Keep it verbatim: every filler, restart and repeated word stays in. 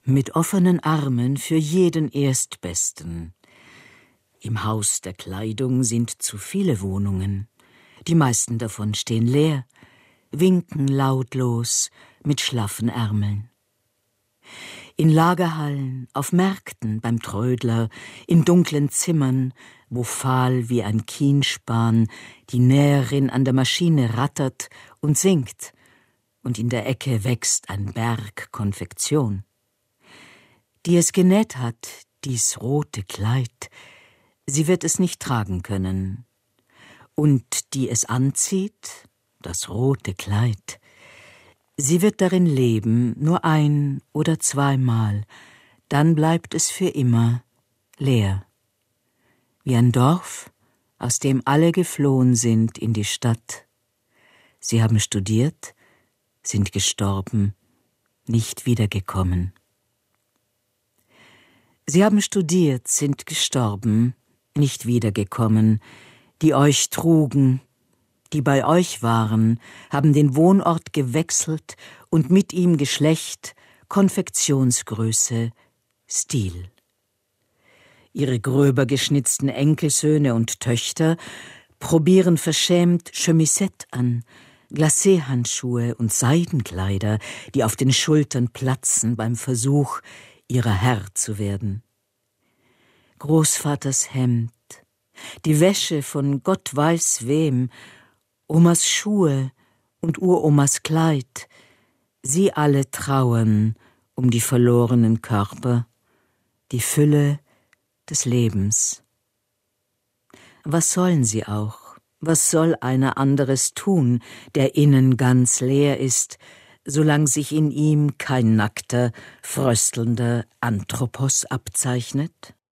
mit offenen Armen für jeden Erstbesten. Im Haus der Kleidung sind zu viele Wohnungen, die meisten davon stehen leer, winken lautlos mit schlaffen Ärmeln. In Lagerhallen, auf Märkten, beim Trödler, in dunklen Zimmern, wo fahl wie ein Kienspan die Näherin an der Maschine rattert und singt, und in der Ecke wächst ein Berg Konfektion. Die es genäht hat, dies rote Kleid, sie wird es nicht tragen können. Und die es anzieht, das rote Kleid, sie wird darin leben, nur ein oder zweimal, dann bleibt es für immer leer. Wie ein Dorf, aus dem alle geflohen sind in die Stadt. Sie haben studiert, sind gestorben, nicht wiedergekommen. Sie haben studiert, sind gestorben, nicht wiedergekommen, die euch trugen, die bei euch waren, haben den Wohnort gewechselt und mit ihm Geschlecht, Konfektionsgröße, Stil. Ihre gröber geschnitzten Enkelsöhne und Töchter probieren verschämt Chemisette an, Glacéhandschuhe und Seidenkleider, die auf den Schultern platzen beim Versuch, ihrer Herr zu werden. Großvaters Hemd, die Wäsche von Gott weiß wem, Omas Schuhe und Uromas Kleid, sie alle trauern um die verlorenen Körper, die Fülle des Lebens. Was sollen sie auch? Was soll einer anderes tun, der innen ganz leer ist, solang sich in ihm kein nackter, fröstelnder Anthropos abzeichnet?